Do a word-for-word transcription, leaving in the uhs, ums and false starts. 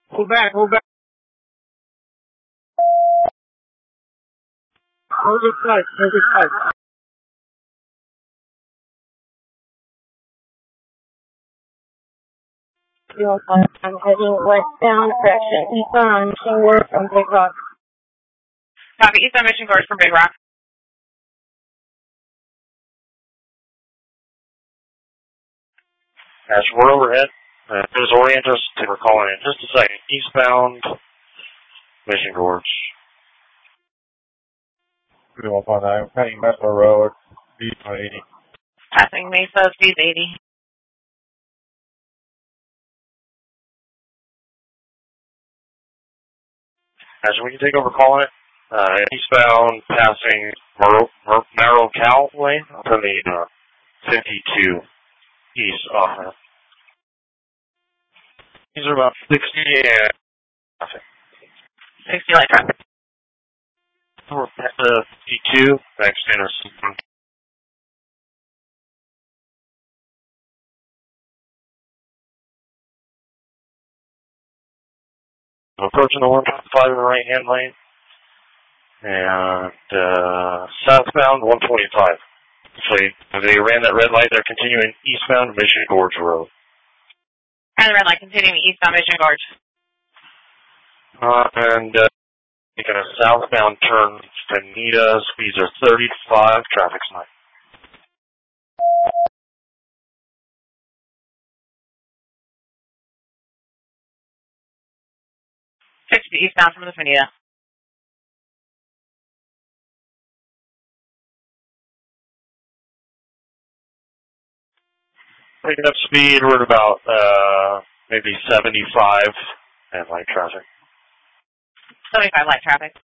Move back, move back. Move it tight, move it tight. I'm heading westbound, correction, eastbound, Mission Gorge from Big Rock. Copy, eastbound Mission Gorge from Big Rock. As we're overhead, uh, please orient us to we're calling in just a second. Eastbound Mission Gorge. three one five nine, heading Mesa Road, speed eighty. Passing Mesa, speed eighty. As we can take over calling it, uh, eastbound passing Mar- Marrow Cal Lane from the uh, fifty-two east off ramp. These are about sixty and traffic. sixty light traffic. We're at the fifty-two, next intersection. Approaching the one twenty-five in the right-hand lane. And uh, southbound one twenty-five. So they ran that red light, they're continuing eastbound Mission Gorge Road. And the red light continuing eastbound Mission Gorge. Uh, and uh, making a southbound turn to Nita, speeds are thirty-five, traffic sign. sixty eastbound from the Finita. Picking up speed, we're at about uh, maybe seventy-five and light traffic. seventy-five light traffic.